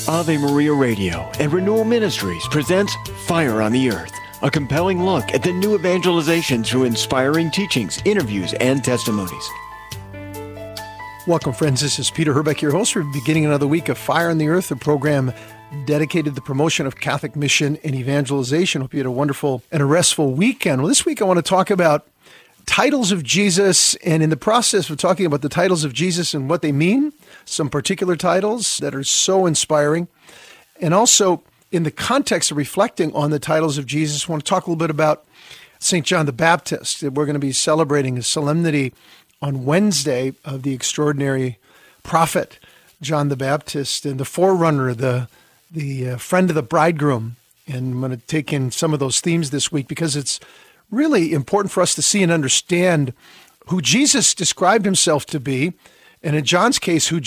Ave Maria Radio and Renewal Ministries presents Fire on the Earth, a compelling look at the new evangelization through inspiring teachings, interviews, and testimonies. Welcome, friends. This is Peter Herbeck, your host. We're beginning another week of Fire on the Earth, a program dedicated to the promotion of Catholic mission and evangelization. Hope you had a wonderful and a restful weekend. Well, this week I want to talk about titles of Jesus, and in the process of talking about the titles of Jesus and what they mean, some particular titles that are so inspiring, and also in the context of reflecting on the titles of Jesus, I want to talk a little bit about St. John the Baptist. We're going to be celebrating a solemnity on Wednesday of the extraordinary prophet, John the Baptist, and the forerunner, the friend of the bridegroom. And I'm going to take in some of those themes this week because it's really important for us to see and understand who Jesus described himself to be, and in John's case, who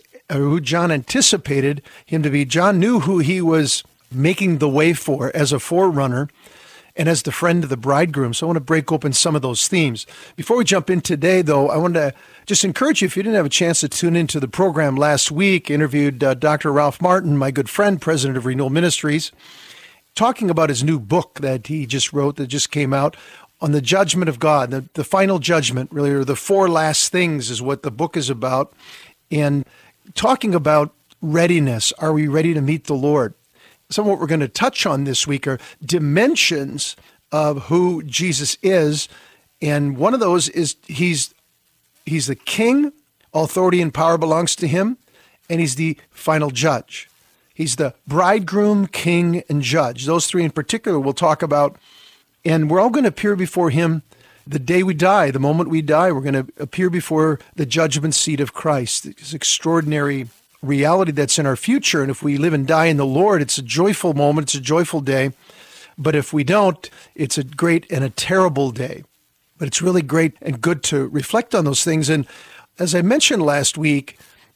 John anticipated him to be. John knew who he was making the way for as a forerunner and as the friend of the bridegroom. So I want to break open some of those themes. Before we jump in today, though, I want to just encourage you, if you didn't have a chance to tune into the program last week, interviewed Dr. Ralph Martin, my good friend, president of Renewal Ministries, talking about his new book that he just wrote that just came out on the judgment of God, the final judgment, really, or the four last things is what the book is about, and talking about readiness. Are we ready to meet the Lord? Some of what we're going to touch on this week are dimensions of who Jesus is, and one of those is he's the king, all authority and power belongs to him, and he's the final judge. He's the bridegroom, king, and judge. Those three in particular we'll talk about. And we're all going to appear before him the day we die, the moment we die. We're going to appear before the judgment seat of Christ. This extraordinary reality that's in our future. And if we live and die in the Lord, it's a joyful moment. It's a joyful day. But if we don't, it's a great and a terrible day. But it's really great and good to reflect on those things. And as I mentioned last week,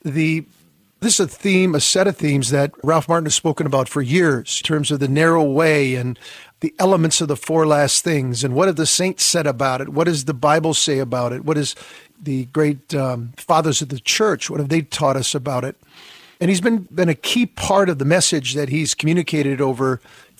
this is a set of themes that Ralph Martin has spoken about for years in terms of the narrow way and the elements of the four last things. And what have the saints said about it? What does the Bible say about it? What is the great fathers of the church? What have they taught us about it? And he's been a key part of the message that he's communicated over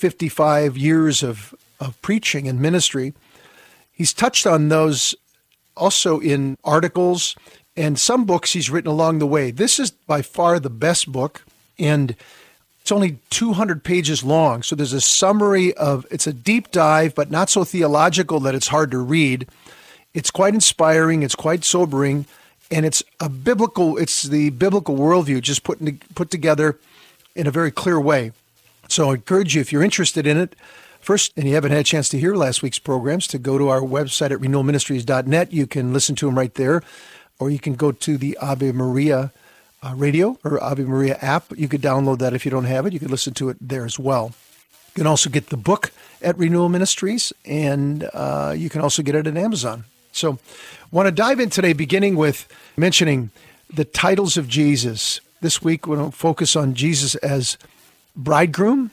55 years of preaching and ministry. He's touched on those also in articles and some books he's written along the way. This is by far the best book, and it's only 200 pages long. So there's a summary it's a deep dive, but not so theological that it's hard to read. It's quite inspiring, it's quite sobering, and it's the biblical worldview just put together in a very clear way. So I encourage you, if you're interested in it, first, and you haven't had a chance to hear last week's programs, to go to our website at renewalministries.net. You can listen to them right there. Or you can go to the Ave Maria radio or Ave Maria app. You could download that if you don't have it. You can listen to it there as well. You can also get the book at Renewal Ministries, and you can also get it at Amazon. So I want to dive in today, beginning with mentioning the titles of Jesus. This week, we're going to focus on Jesus as bridegroom,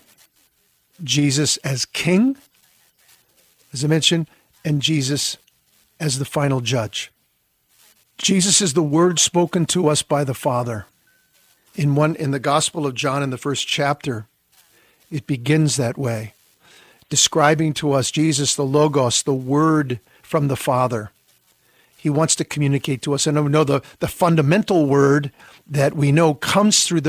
Jesus as king, as I mentioned, and Jesus as the final judge. Jesus is the word spoken to us by the Father. In the Gospel of John, in the first chapter, it begins that way, describing to us Jesus, the Logos, the word from the Father. He wants to communicate to us. And we know the fundamental word that we know comes through the